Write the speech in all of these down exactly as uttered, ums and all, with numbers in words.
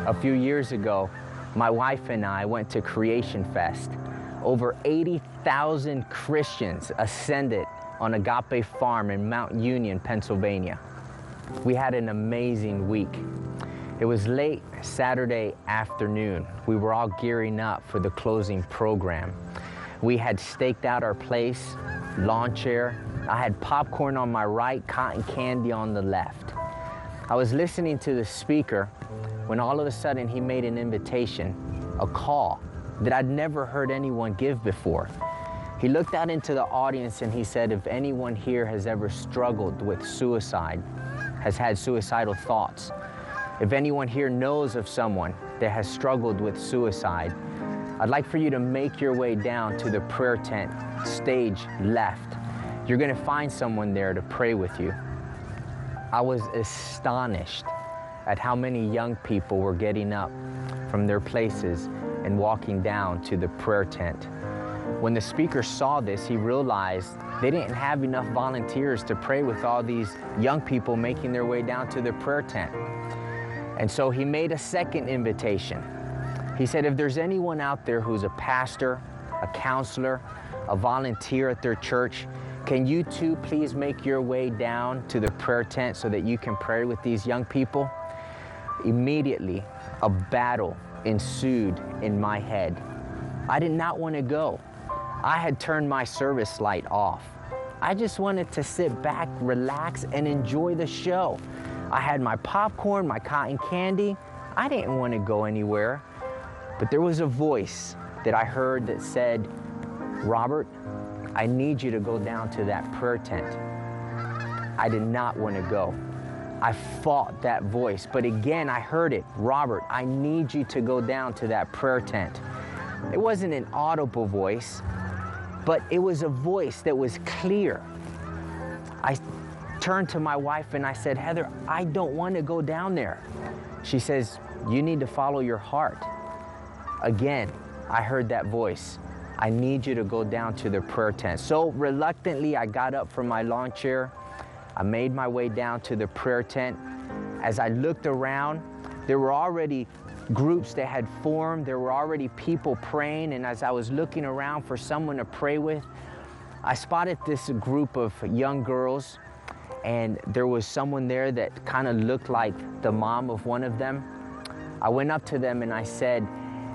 A few years ago, my wife and I went to Creation Fest. Over eighty thousand Christians ascended on Agape Farm in Mount Union, Pennsylvania. We had an amazing week. It was late Saturday afternoon. We were all gearing up for the closing program. We had staked out our place, lawn chair. I had popcorn on my right, cotton candy on the left. I was listening to the speaker when all of a sudden he made an invitation, a call that I'd never heard anyone give before. He looked out into the audience and he said, if anyone here has ever struggled with suicide, has had suicidal thoughts, if anyone here knows of someone that has struggled with suicide, I'd like for you to make your way down to the prayer tent, stage left. You're gonna find someone there to pray with you. I was astonished at how many young people were getting up from their places and walking down to the prayer tent. When the speaker saw this, he realized they didn't have enough volunteers to pray with all these young people making their way down to the prayer tent. And so he made a second invitation. He said, if there's anyone out there who's a pastor, a counselor, a volunteer at their church, can you two please make your way down to the prayer tent so that you can pray with these young people? Immediately, a battle ensued in my head. I did not want to go. I had turned my service light off. I just wanted to sit back, relax, and enjoy the show. I had my popcorn, my cotton candy. I didn't want to go anywhere. But there was a voice that I heard that said, Robert, I need you to go down to that prayer tent. I did not want to go. I fought that voice, but again, I heard it. Robert, I need you to go down to that prayer tent. It wasn't an audible voice, but it was a voice that was clear. I turned to my wife and I said, Heather, I don't want to go down there. She says, you need to follow your heart. Again, I heard that voice. I need you to go down to the prayer tent. So reluctantly, I got up from my lawn chair. I made my way down to the prayer tent. As I looked around, there were already groups that had formed. There were already people praying. And as I was looking around for someone to pray with, I spotted this group of young girls. And there was someone there that kind of looked like the mom of one of them. I went up to them and I said,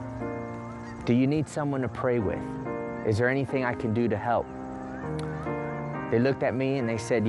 do you need someone to pray with? Is there anything I can do to help? They looked at me and they said,